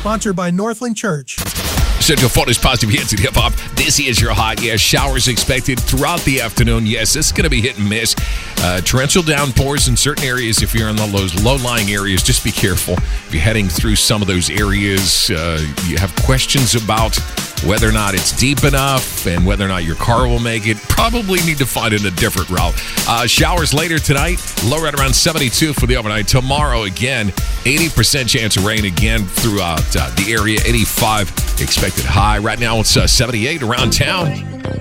Sponsored by Northland Church. Central Florida's positive hits and hip hop. This is your hot. Yes, showers expected throughout the afternoon. Yes, this is going to be hit and miss. Torrential downpours in certain areas. If you're in those low-lying areas, just be careful. If you're heading through some of those areas, you have questions about whether or not it's deep enough and whether or not your car will make it. Probably need to find a different route. Showers later tonight. Low right around 72 for the overnight. Tomorrow, again, 80% chance of rain again throughout the area. 85 expected high. Right now, it's 78 around town.